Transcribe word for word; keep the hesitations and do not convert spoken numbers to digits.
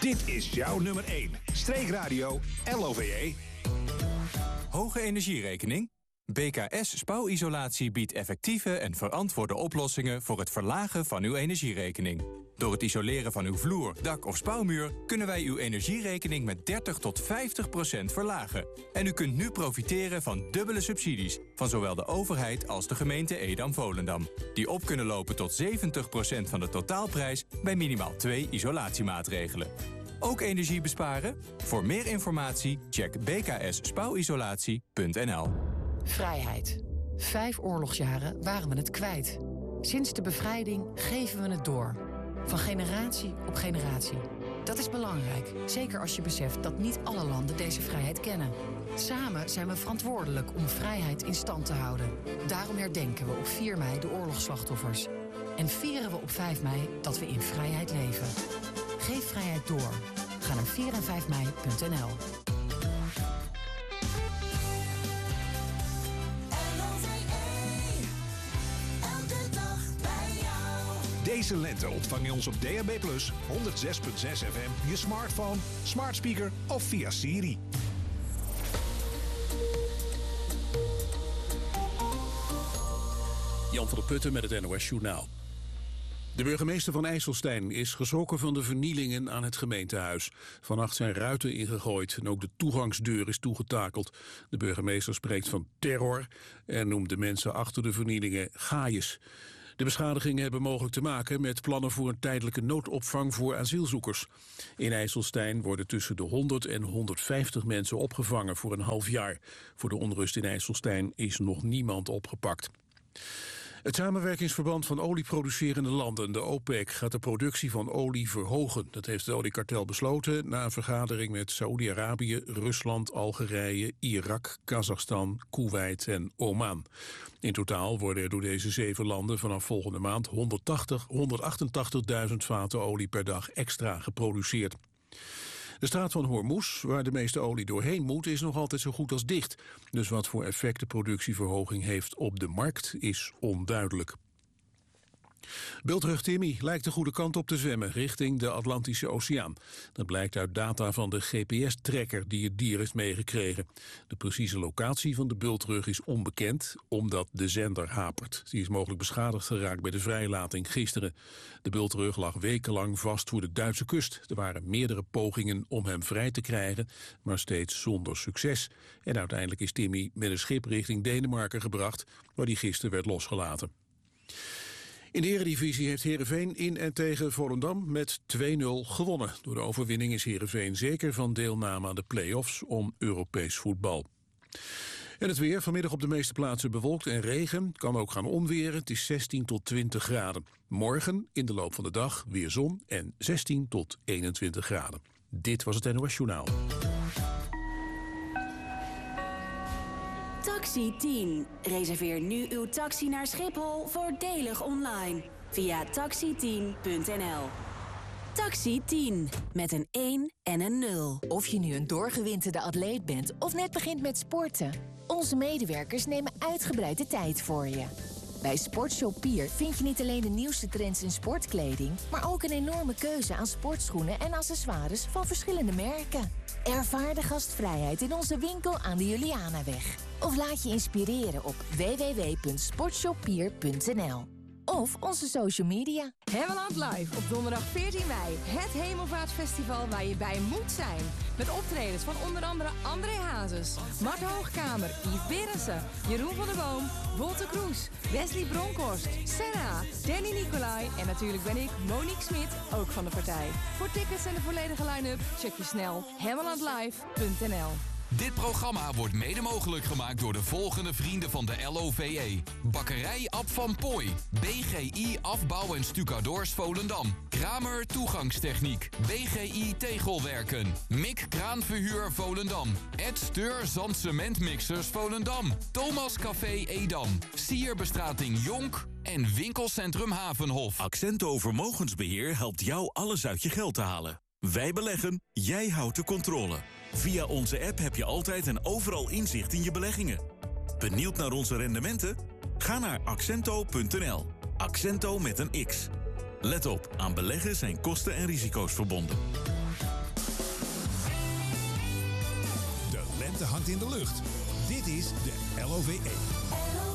Dit is jouw nummer één. Streekradio L O V E. Hoge energierekening? B K S Spouwisolatie biedt effectieve en verantwoorde oplossingen voor het verlagen van uw energierekening. Door het isoleren van uw vloer, dak of spouwmuur kunnen wij uw energierekening met dertig tot vijftig procent verlagen. En u kunt nu profiteren van dubbele subsidies van zowel de overheid als de gemeente Edam-Volendam. Die op kunnen lopen tot zeventig procent van de totaalprijs bij minimaal twee isolatiemaatregelen. Ook energie besparen? Voor meer informatie check b k s spouwisolatie punt n l. Vrijheid. Vijf oorlogsjaren waren we het kwijt. Sinds de bevrijding geven we het door. Van generatie op generatie. Dat is belangrijk, zeker als je beseft dat niet alle landen deze vrijheid kennen. Samen zijn we verantwoordelijk om vrijheid in stand te houden. Daarom herdenken we op vier mei de oorlogsslachtoffers. En vieren we op vijf mei dat we in vrijheid leven. Geef vrijheid door. Ga naar vier en vijf mei punt n l. Deze lente ontvang je ons op D A B plus, honderd zes komma zes F M, je smartphone, smart speaker of via Siri. Jan van der Putten met het N O S Journaal. De burgemeester van IJsselstein is geschrokken van de vernielingen aan het gemeentehuis. Vannacht zijn ruiten ingegooid en ook de toegangsdeur is toegetakeld. De burgemeester spreekt van terror en noemt de mensen achter de vernielingen gaaiers. De beschadigingen hebben mogelijk te maken met plannen voor een tijdelijke noodopvang voor asielzoekers. In IJsselstein worden tussen de honderd en honderdvijftig mensen opgevangen voor een half jaar. Voor de onrust in IJsselstein is nog niemand opgepakt. Het samenwerkingsverband van olieproducerende landen, de OPEC, gaat de productie van olie verhogen. Dat heeft het oliekartel besloten na een vergadering met Saoedi-Arabië, Rusland, Algerije, Irak, Kazachstan, Koeweit en Oman. In totaal worden er door deze zeven landen vanaf volgende maand honderdachtentachtigduizend vaten olie per dag extra geproduceerd. De straat van Hormuz, waar de meeste olie doorheen moet, is nog altijd zo goed als dicht. Dus wat voor effect de productieverhoging heeft op de markt is onduidelijk. Bultrug Timmy lijkt de goede kant op te zwemmen richting de Atlantische Oceaan. Dat blijkt uit data van de G P S-tracker die het dier heeft meegekregen. De precieze locatie van de bultrug is onbekend, omdat de zender hapert. Die is mogelijk beschadigd geraakt bij de vrijlating gisteren. De bultrug lag wekenlang vast voor de Duitse kust. Er waren meerdere pogingen om hem vrij te krijgen, maar steeds zonder succes. En uiteindelijk is Timmy met een schip richting Denemarken gebracht, waar hij gisteren werd losgelaten. In de Eredivisie heeft Heerenveen in en tegen Volendam met twee nul gewonnen. Door de overwinning is Heerenveen zeker van deelname aan de play-offs om Europees voetbal. En het weer, vanmiddag op de meeste plaatsen bewolkt en regen, kan ook gaan onweren. Het is zestien tot twintig graden. Morgen in de loop van de dag weer zon en zestien tot eenentwintig graden. Dit was het N O S Journaal. Taxi tien. Reserveer nu uw taxi naar Schiphol voordelig online via taxi tien punt n l. Taxi tien, met een één en een nul. Of je nu een doorgewinterde atleet bent of net begint met sporten. Onze medewerkers nemen uitgebreid de tijd voor je. Bij Sportshop Pier vind je niet alleen de nieuwste trends in sportkleding, maar ook een enorme keuze aan sportschoenen en accessoires van verschillende merken. Ervaar de gastvrijheid in onze winkel aan de Julianaweg. Of laat je inspireren op w w w punt sportshoppier punt n l. Of onze social media. Hemmeland Live op donderdag veertien mei. Het Hemelvaartsfestival waar je bij moet zijn. Met optredens van onder andere André Hazes, Mart Hoogkamer, Yves Berensen, Jeroen van der Boom, Wolter Kroes, Wesley Bronkhorst, Senna, Danny Nicolai en natuurlijk ben ik, Monique Smit, ook van de partij. Voor tickets en de volledige line-up check je snel hemmeland live punt n l. Dit programma wordt mede mogelijk gemaakt door de volgende vrienden van de L O V E. Bakkerij Ab van Pooij, B G I Afbouw en Stucadoors Volendam, Kramer Toegangstechniek, B G I Tegelwerken, Mik Kraanverhuur Volendam, Ed Steur Zand Cementmixers Volendam, Thomas Café Edam, Sierbestrating Jonk en Winkelcentrum Havenhof. Accento Vermogensbeheer helpt jou alles uit je geld te halen. Wij beleggen, jij houdt de controle. Via onze app heb je altijd en overal inzicht in je beleggingen. Benieuwd naar onze rendementen? Ga naar accento punt n l. Accento met een X. Let op, aan beleggen zijn kosten en risico's verbonden. lente hangt in de lucht. Dit is de L O V E.